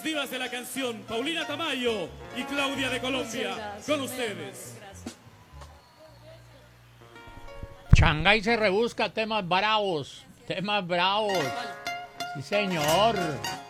divas de la canción, Paulina Tamayo y Claudia de Colombia. Con ustedes. Changay se rebusca temas bravos. Temas bravos. Sí, señor.